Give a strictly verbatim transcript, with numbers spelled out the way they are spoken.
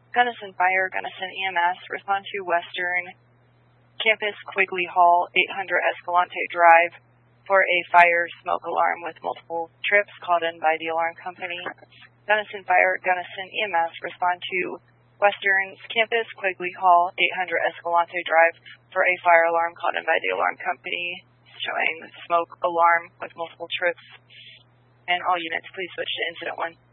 Gunnison Fire, Gunnison E M S, respond to Western Campus Quigley Hall, eight hundred Escalante Drive, for a fire smoke alarm with multiple trips called in by the alarm company. Gunnison Fire, Gunnison E M S, respond to Western Campus Quigley Hall, eight hundred Escalante Drive, for a fire alarm called in by the alarm company, showing smoke alarm with multiple trips. And all units, please switch to incident one.